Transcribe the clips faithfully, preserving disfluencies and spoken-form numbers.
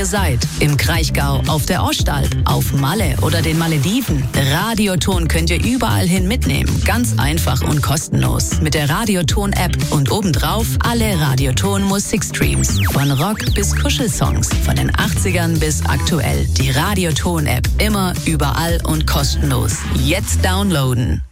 Ihr seid im Kraichgau, auf der Ostalb, auf Malle oder den Malediven. Radioton könnt ihr überall hin mitnehmen. Ganz einfach und kostenlos. Mit der Radioton-App und obendrauf alle Radioton-Musikstreams. Von Rock bis Kuschelsongs. Von den achtzigern bis aktuell. Die Radioton-App. Immer, überall und kostenlos. Jetzt downloaden.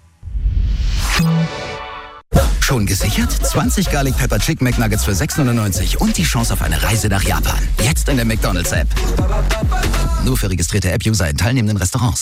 Schon gesichert? zwanzig Garlic Pepper Chicken McNuggets für sechs neunundneunzig und die Chance auf eine Reise nach Japan. Jetzt in der McDonald's-App. Nur für registrierte App-User in teilnehmenden Restaurants.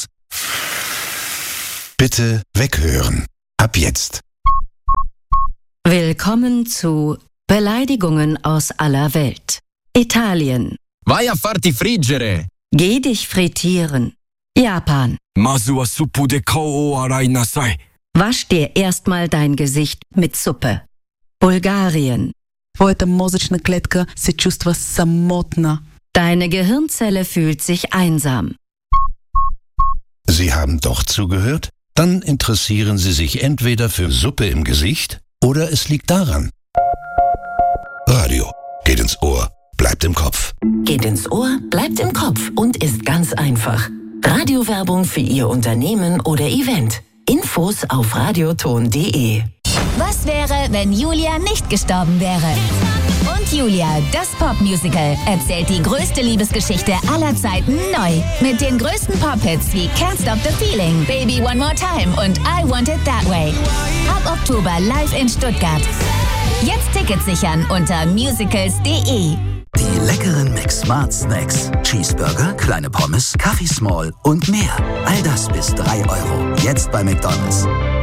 Bitte weghören. Ab jetzt. Willkommen zu Beleidigungen aus aller Welt. Italien. Vai a farti friggere. Geh dich frittieren. Japan. Masu wa suppu de kao o arai nasai. Wasch dir erstmal dein Gesicht mit Suppe. Bulgarien. Твоята мозъчна клетка се чувства самотна. Deine Gehirnzelle fühlt sich einsam. Sie haben doch zugehört? Dann interessieren Sie sich entweder für Suppe im Gesicht oder es liegt daran. Radio geht ins Ohr, bleibt im Kopf. Geht ins Ohr, bleibt im Kopf und ist ganz einfach. Radiowerbung für Ihr Unternehmen oder Event. Infos auf radioton punkt de. Was wäre, wenn Julia nicht gestorben wäre? Und Julia, das Popmusical, erzählt die größte Liebesgeschichte aller Zeiten neu. Mit den größten Pop-Hits wie Can't Stop the Feeling, Baby One More Time und I Want It That Way. Ab Oktober live in Stuttgart. Jetzt Tickets sichern unter musicals punkt de. Die leckeren Mix-Smart Snacks. Cheeseburger, kleine Pommes, Kaffee Small und mehr. All das bis drei Euro. Jetzt bei McDonald's.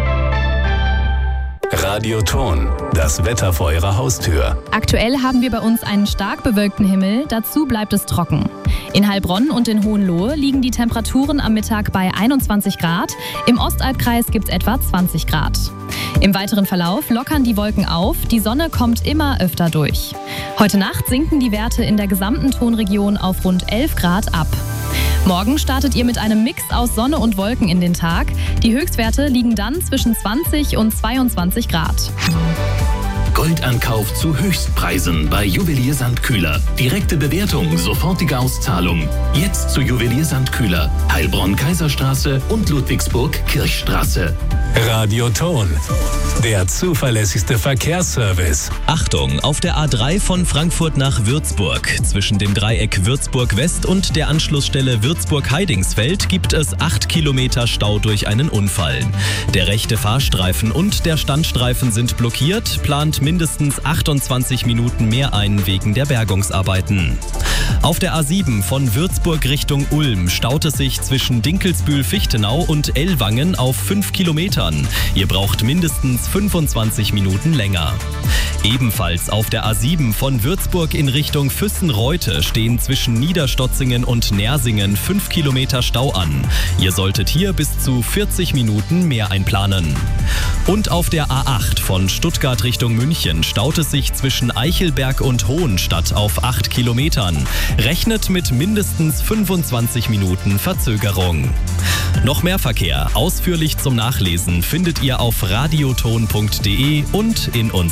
Radioton, das Wetter vor Ihrer Haustür. Aktuell haben wir bei uns einen stark bewölkten Himmel, dazu bleibt es trocken. In Heilbronn und in Hohenlohe liegen die Temperaturen am Mittag bei einundzwanzig Grad, im Ostalbkreis gibt es etwa zwanzig Grad. Im weiteren Verlauf lockern die Wolken auf, die Sonne kommt immer öfter durch. Heute Nacht sinken die Werte in der gesamten Tonregion auf rund elf Grad ab. Morgen startet ihr mit einem Mix aus Sonne und Wolken in den Tag. Die Höchstwerte liegen dann zwischen zwanzig und zweiundzwanzig Grad. Goldankauf zu Höchstpreisen bei Juwelier Sandkühler. Direkte Bewertung, sofortige Auszahlung. Jetzt zu Juwelier Sandkühler, Heilbronn-Kaiserstraße und Ludwigsburg-Kirchstraße. Radioton, der zuverlässigste Verkehrsservice. Achtung, auf der A drei von Frankfurt nach Würzburg. Zwischen dem Dreieck Würzburg-West und der Anschlussstelle Würzburg-Heidingsfeld gibt es acht Kilometer Stau durch einen Unfall. Der rechte Fahrstreifen und der Standstreifen sind blockiert, plant mindestens achtundzwanzig Minuten mehr ein wegen der Bergungsarbeiten. Auf der A sieben von Würzburg Richtung Ulm staut es sich zwischen Dinkelsbühl-Fichtenau und Ellwangen auf fünf Kilometern. Ihr braucht mindestens fünfundzwanzig Minuten länger. Ebenfalls auf der A sieben von Würzburg in Richtung Füssen-Reute stehen zwischen Niederstotzingen und Nersingen fünf Kilometer Stau an. Ihr solltet hier bis zu vierzig Minuten mehr einplanen. Und auf der A acht von Stuttgart Richtung München staut es sich zwischen Eichelberg und Hohenstadt auf acht Kilometern. Rechnet mit mindestens fünfundzwanzig Minuten Verzögerung. Noch mehr Verkehr ausführlich zum Nachlesen findet ihr auf radioton punkt de und in uns